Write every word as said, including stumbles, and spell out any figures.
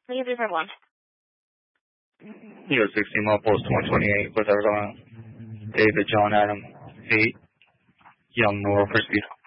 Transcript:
Leave three five one. U S sixteen mile post one twenty-eight with Arizona. David John Adam eight. Young Nora for speed.